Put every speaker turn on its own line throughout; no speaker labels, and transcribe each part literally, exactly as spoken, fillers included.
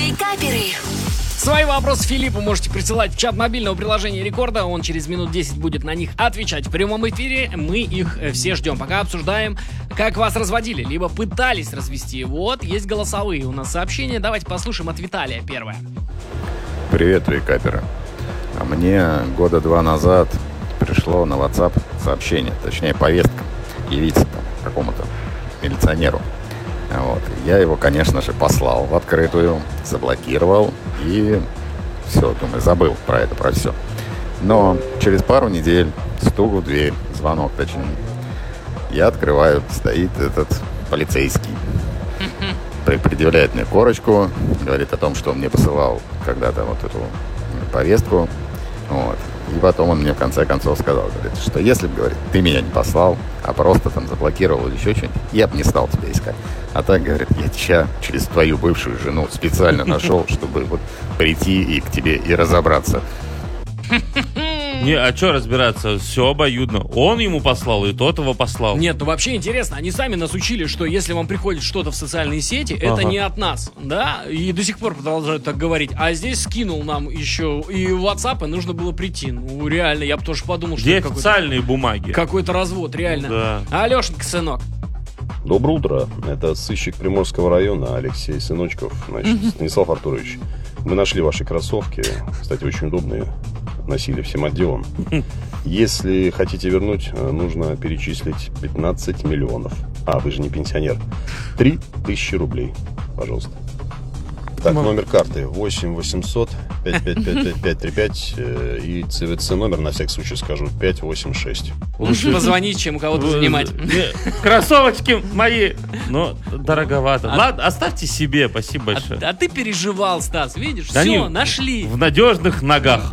Вейкаперы.
Свои вопросы Филиппу можете присылать в чат мобильного приложения Рекорда. Он через минут десять будет на них отвечать в прямом эфире. Мы их все ждем. Пока обсуждаем, как вас разводили, либо пытались развести. Вот, есть голосовые у нас сообщения. Давайте послушаем от Виталия первое.
Привет, вейкаперы. А мне года два назад пришло на WhatsApp сообщение, точнее повестка, явиться там какому-то милиционеру. Вот. Я его, конечно же, послал в открытую, заблокировал и все, думаю, забыл про это, про все. Но через пару недель стук в дверь, звонок точнее. Я открываю, стоит этот полицейский. Предъявляет мне корочку, говорит о том, что он мне посылал когда-то вот эту повестку. Вот. И потом он мне в конце концов сказал, говорит, что если бы, говорит, ты меня не послал, а просто там заблокировал или еще что-нибудь, я бы не стал тебя искать. А так, говорит, я тебя через твою бывшую жену специально нашел, чтобы вот прийти и к тебе и разобраться.
Не, а что разбираться? Все обоюдно. Он ему послал, и тот его послал.
Нет, ну вообще интересно. Они сами нас учили, что если вам приходит что-то в социальные сети, это
Ага.
не от нас, да? И до сих пор продолжают так говорить. А здесь скинул нам еще и в WhatsApp, и нужно было прийти. Ну, реально, я бы тоже подумал, что
Где
это какой-то,
официальные бумаги?
какой-то развод, реально.
Да.
Алешенька, сынок.
Доброе утро. Это сыщик Приморского района Алексей Сыночков. Значит, Станислав Артурович, мы нашли ваши кроссовки. Кстати, очень удобные. Носили всем отделом. Если хотите вернуть, нужно перечислить пятнадцать миллионов. А, вы же не пенсионер. три тысячи рублей, пожалуйста. Так, номер карты восемь восемьсот пять пять пять пять пять три пять и ЦВЦ номер, на всякий случай скажу, пять восемь шесть.
Лучше позвонить, чем у кого-то занимать.
Не, Кроссовочки мои. Но дороговато. Ладно, оставьте себе. Спасибо большое.
А, а ты переживал, Стас, видишь?
Да
Все,
они
нашли.
В надежных ногах.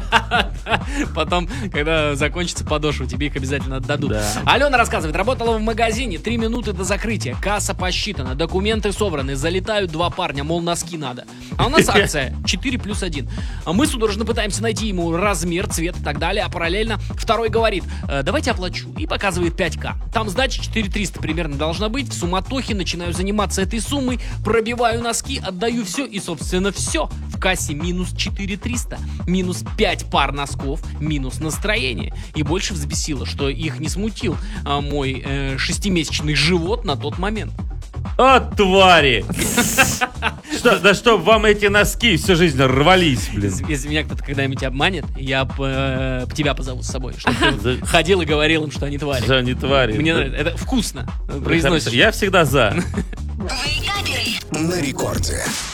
Потом, когда закончится подошва, тебе их обязательно отдадут.
Да.
Алена рассказывает, работала в магазине, три минуты до закрытия, касса посчитана, документы собраны, залетают два парня, мол, носки надо. А у нас акция четыре плюс один. А мы судорожно пытаемся найти ему размер, цвет и так далее, а параллельно второй говорит, «Э, давайте оплачу, и показывает пять тысяч. Там сдача четыре тысячи триста примерно должна быть, в суматохе начинаю заниматься этой суммой, пробиваю носки, отдаю все, и, собственно, все. В кассе минус четыре тысячи триста, минус пять пар носков, минус настроение. И больше взбесило, что их не смутил а, мой э, шестимесячный живот на тот момент.
От твари! Что, да чтоб вам эти носки всю жизнь рвались, блин.
Если, если меня кто-то когда-нибудь обманет, я б, э, тебя позову с собой, чтобы ты вот ходил и говорил им, что они твари.
Что они твари.
Мне нравится, это вкусно произносишь.
Я всегда за.
Вейкаперы.
На рекорде.